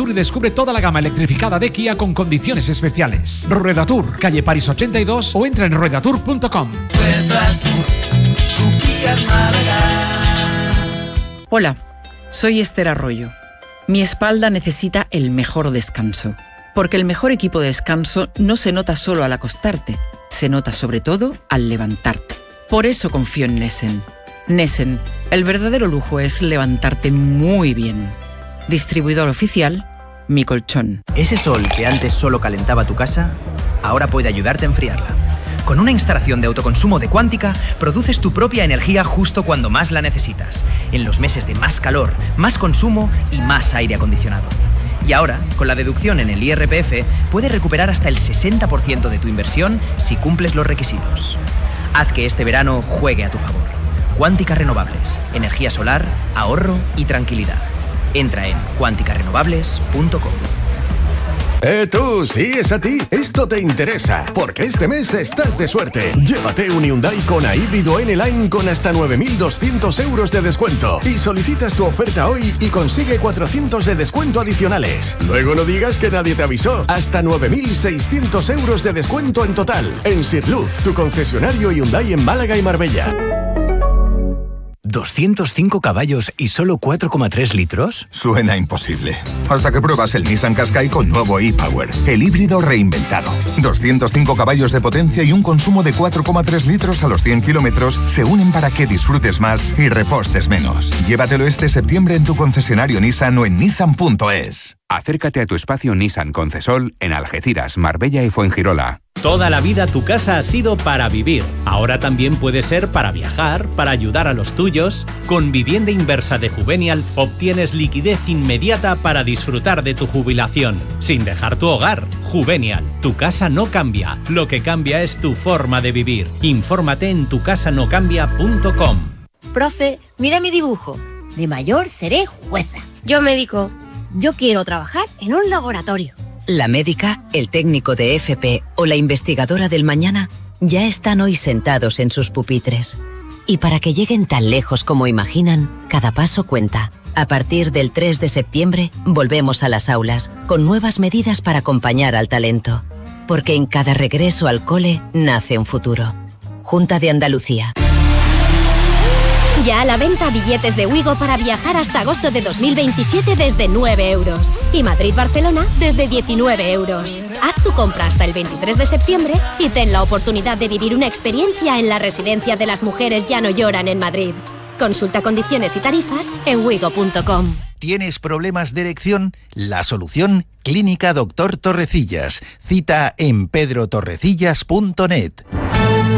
Tour y descubre toda la gama electrificada de Kia con condiciones especiales. Rueda Tour, calle París 82 o entra en ruedatour.com. Hola, soy Esther Arroyo. Mi espalda necesita el mejor descanso, porque el mejor equipo de descanso no se nota solo al acostarte, se nota sobre todo al levantarte. Por eso confío en Nesen. Nesen, el verdadero lujo es levantarte muy bien. Distribuidor oficial, Mi Colchón. Ese sol que antes solo calentaba tu casa, ahora puede ayudarte a enfriarla. Con una instalación de autoconsumo de Quántica, produces tu propia energía justo cuando más la necesitas, en los meses de más calor, más consumo y más aire acondicionado. Y ahora, con la deducción en el IRPF, puedes recuperar hasta el 60% de tu inversión si cumples los requisitos. Haz que este verano juegue a tu favor. Quántica Renovables, energía solar, ahorro y tranquilidad. Entra en quanticarenovables.com. Tú, sí, es a ti. Esto te interesa, porque este mes estás de suerte. Llévate un Hyundai Kona híbrido N-Line con hasta 9.200 euros de descuento. Y solicitas tu oferta hoy y consigue 400 de descuento adicionales. Luego no digas que nadie te avisó. Hasta 9.600 euros de descuento en total. En Sirluz, tu concesionario Hyundai en Málaga y Marbella. 205 caballos y solo 4,3 litros. Suena imposible. Hasta que pruebas el Nissan Qashqai con nuevo e-Power, el híbrido reinventado. 205 caballos de potencia y un consumo de 4,3 litros a los 100 kilómetros se unen para que disfrutes más y repostes menos. Llévatelo este septiembre en tu concesionario Nissan o en nissan.es. Acércate a tu espacio Nissan Concesol en Algeciras, Marbella y Fuengirola. Toda la vida tu casa ha sido para vivir. Ahora también puede ser para viajar, para ayudar a los tuyos. Con Vivienda Inversa de Juvenial obtienes liquidez inmediata para disfrutar de tu jubilación, sin dejar tu hogar. Juvenial, tu casa no cambia. Lo que cambia es tu forma de vivir. Infórmate en tucasanocambia.com. Profe, mira mi dibujo. De mayor seré jueza. Yo médico. Yo quiero trabajar en un laboratorio. La médica, el técnico de FP o la investigadora del mañana ya están hoy sentados en sus pupitres. Y para que lleguen tan lejos como imaginan, cada paso cuenta. A partir del 3 de septiembre, volvemos a las aulas, con nuevas medidas para acompañar al talento. Porque en cada regreso al cole nace un futuro. Junta de Andalucía. Ya a la venta billetes de Wigo para viajar hasta agosto de 2027 desde 9 euros. Y Madrid-Barcelona desde 19 euros. Haz tu compra hasta el 23 de septiembre y ten la oportunidad de vivir una experiencia en la Residencia de las Mujeres Ya No Lloran en Madrid. Consulta condiciones y tarifas en wigo.com. ¿Tienes problemas de erección? La solución, Clínica Doctor Torrecillas. Cita en pedrotorrecillas.net.